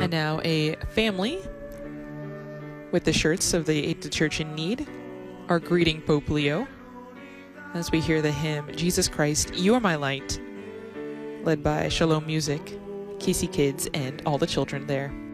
And now a family with the shirts of the Aid to Church in Need are greeting Pope Leo as we hear the hymn, Jesus Christ, You Are My Light, led by Shalom Music, Casey Kids, and all the children there.